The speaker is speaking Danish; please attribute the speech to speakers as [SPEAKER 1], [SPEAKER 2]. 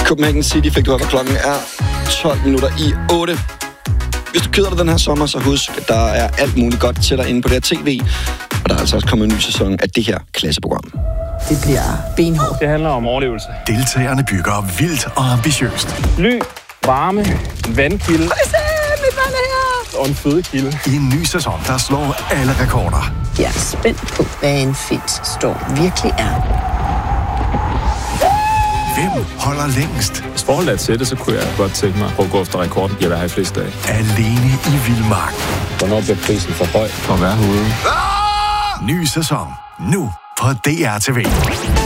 [SPEAKER 1] Copenhagen City fik du op, og klokken er 12 minutter i 8. Hvis du keder dig den her sommer, så husk, at der er alt muligt godt til dig inde på det her tv. Og der er altså også kommet en ny sæson af det her klasseprogram.
[SPEAKER 2] Det bliver benhårdt.
[SPEAKER 3] Det handler om overlevelse.
[SPEAKER 4] Deltagerne bygger vildt og ambitiøst.
[SPEAKER 3] Ly, varme, vandkilde.
[SPEAKER 2] Mit vand er her!
[SPEAKER 3] Og en fødekilde.
[SPEAKER 4] I en ny sæson, der slår alle rekorder.
[SPEAKER 2] Jeg er spændt på, hvad en fit storm virkelig er.
[SPEAKER 4] Hvem holder længst?
[SPEAKER 3] Hvis forholdet er til det, så kunne jeg godt tænke mig at gå efter rekorden. Jeg vil have i flest dage.
[SPEAKER 4] Alene i vildmark.
[SPEAKER 3] Hvornår bliver prisen for høj for at være herude?
[SPEAKER 4] Ny sæson. Nu på DR TV.